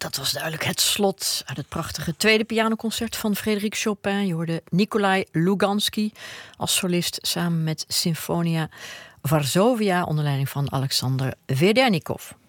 Dat was duidelijk het slot uit het prachtige tweede pianoconcert van Frédéric Chopin. Je hoorde Nikolai Lugansky als solist samen met Sinfonia Varsovia onder leiding van Alexander Vedernikov.